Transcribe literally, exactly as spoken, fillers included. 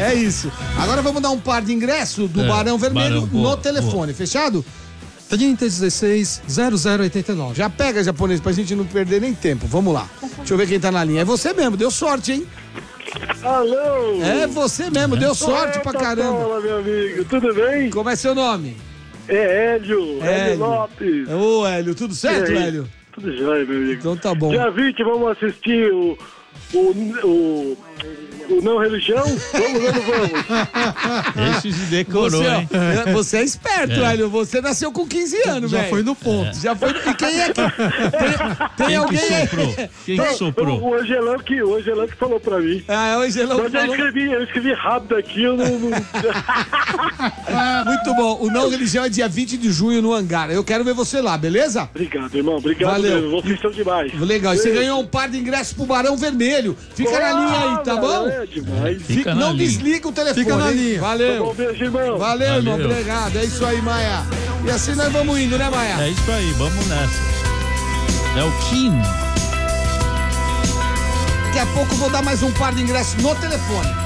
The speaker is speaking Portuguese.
É isso. Agora vamos dar um par de ingresso do é, Barão Vermelho Barão, boa, no telefone, boa. Fechado? trinta, dezesseis, zero zero oitenta e nove. Já pega, japonês, pra gente não perder nem tempo. Vamos lá. Deixa eu ver quem tá na linha. É você mesmo, deu sorte, hein? Alô! É você mesmo, deu sorte pra caramba. Fala, meu amigo, tudo bem? Como é seu nome? É Hélio, Hélio, Hélio Lopes. Ô, Hélio, tudo certo, Hélio? Tudo jóia, meu amigo. Então tá bom. Dia vinte, vamos assistir o... O, o, o Não Religião? Vamos ou não vamos? Esse se decorou, você, hein? Ó, você é esperto, é. Hélio. Você nasceu com quinze anos, Já véio. foi no ponto. É. Já foi. E quem é que. Tem, tem quem alguém que soprou? Quem que soprou? O, o Angelão que, o Angelão que falou pra mim. Ah, é o Angelão que falou. Eu escrevi, eu escrevi rápido aqui, eu não. não... Muito bom. O Não Religião é dia vinte de junho no Hangar. Eu quero ver você lá, beleza? Obrigado, irmão. Obrigado Valeu. mesmo. Vocês são demais. Legal. E você ganhou um par de ingressos pro Barão Vermelho. Fica oh, na linha aí, tá bom? É demais. Fica não linha. Desliga o telefone. Fica na linha. Valeu. Tá bom, beijo, irmão. Valeu, Valeu, irmão. Obrigado. É isso aí, Maia. E assim nós vamos indo, né, Maia? É isso aí, vamos nessa. É o Kim. Daqui a pouco eu vou dar mais um par de ingressos no telefone.